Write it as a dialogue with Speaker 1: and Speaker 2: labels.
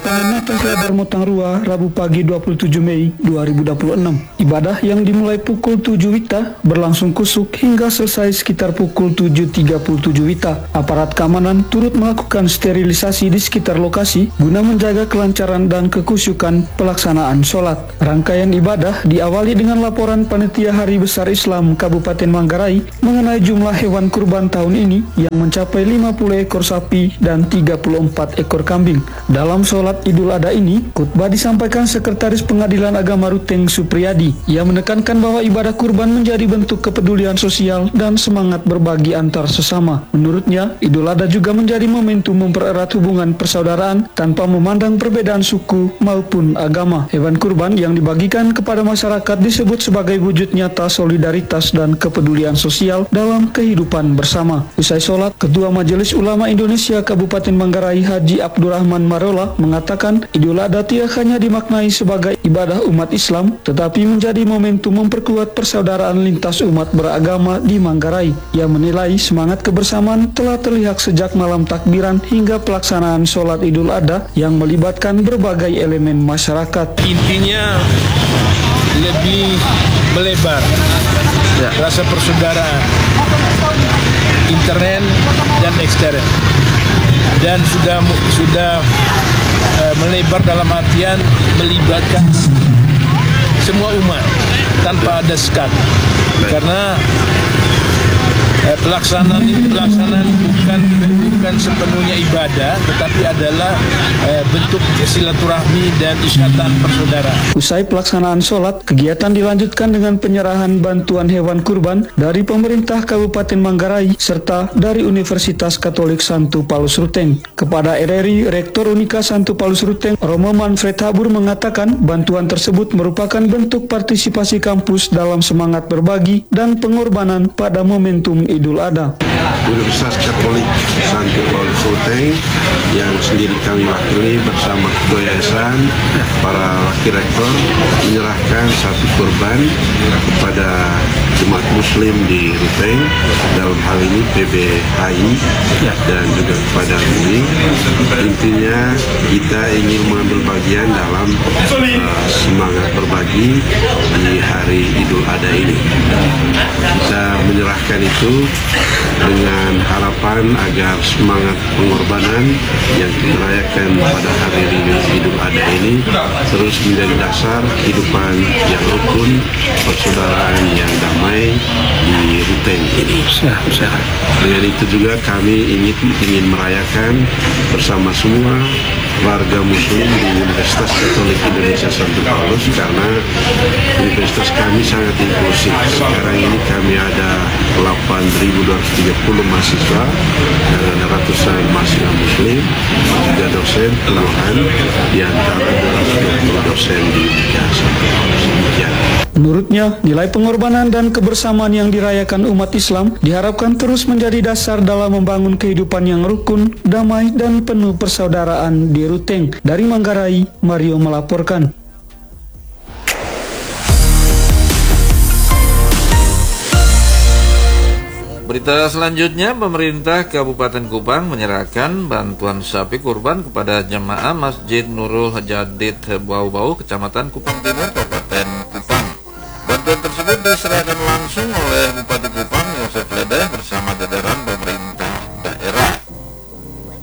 Speaker 1: lapangan Natas Lebar Motangrua, Rabu pagi 27 Mei 2026. Ibadah yang dimulai pukul 7 WITA berlangsung kusuk hingga selesai sekitar pukul 7.37 WITA. Aparat keamanan turut melakukan sterilisasi di sekitar lokasi guna menjaga kelancaran dan kekusyukan pelaksanaan sholat. Rangkaian ibadah diawali dengan laporan panitia Hari Besar Islam Kabupaten Manggarai mengenai jumlah hewan kurban tahun ini yang mencapai 50 ekor sapi dan 34 ekor kambing. Dalam sholat Idul Adha ini, khutbah disampaikan Sekretaris Pengadilan Agama Ruteng Supriyadi. Ia menekankan bahwa ibadah kurban menjadi bentuk kepedulian sosial dan semangat berbagi antar sesama. Menurutnya, Idul Adha juga menjadi momentum mempererat hubungan persaudaraan tanpa memandang perbedaan suku maupun agama. Hewan kurban yang dibagikan kepada masyarakat disebut sebagai wujud nyata solidaritas dan kepedulian sosial dalam kehidupan bersama. Usai sholat, Ketua Majelis Ulama Indonesia Kabupaten Manggarai Haji Abdurrahman Marola mengatakan Idul Adha tidak hanya dimaknai sebagai ibadah umat Islam, tetapi menjadi momentum memperkuat persaudaraan lintas umat beragama di Manggarai. Ia menilai semangat kebersamaan telah terlihat sejak malam takbiran hingga pelaksanaan sholat Idul Adha yang melibatkan berbagai elemen masyarakat.
Speaker 2: Intinya lebih melebar rasa persaudaraan intern dan ekstern, dan sudah melebar dalam artian melibatkan semua umat tanpa ada sekat, karena pelaksanaan bukan sepenuhnya ibadah, tetapi adalah bentuk silaturahmi dan ikatan persaudaraan.
Speaker 1: Usai pelaksanaan sholat, kegiatan dilanjutkan dengan penyerahan bantuan hewan kurban dari pemerintah Kabupaten Manggarai serta dari Universitas Katolik Santo Paulus Ruteng. Kepada RRI, Rektor Unika Santo Paulus Ruteng, Romo Manfred Habur mengatakan bantuan tersebut merupakan bentuk partisipasi kampus dalam semangat berbagi dan pengorbanan pada momentum Idul Adha.
Speaker 3: Universitas Katolik Santo Paulus Ruteng yang sendiri kami wakili bersama Ketua Yayasan, para wakil rektor menyerahkan sapi kurban kepada umat muslim di Ruteng, dalam hal ini PBHI dan juga kepada UI. Intinya kita ingin mengambil bagian dalam semangat berbagi di hari Idul Adha ini. Kita menyerahkan itu dengan harapan agar semangat pengorbanan yang kita rayakan pada hari Idul Adha ini terus menjadi dasar kehidupan yang rukun, persaudaraan yang damai di Ruteng ini. Dengan itu juga kami ingin merayakan bersama semua warga muslim di Universitas Katolik Indonesia Santo Paulus, karena universitas kami sangat inklusif. Sekarang ini kami ada 8.230 mahasiswa dan ada ratusan mahasiswa muslim, juga dosen puluhan, di antara 220 dosen di Universitas Santo Paulus.
Speaker 1: Menurutnya, nilai pengorbanan dan kebersamaan yang dirayakan umat Islam diharapkan terus menjadi dasar dalam membangun kehidupan yang rukun, damai, dan penuh persaudaraan di Ruteng. Dari Manggarai, Mario melaporkan.
Speaker 4: Berita selanjutnya, pemerintah Kabupaten Kupang menyerahkan bantuan sapi kurban kepada jemaah Masjid Nurul Jadid Bau-Bau, Kecamatan Kupang Timur, Kabupaten Kupang. Bantuan tersebut diserahkan langsung oleh Bupati Kupang Yosef Ledeh bersama jajaran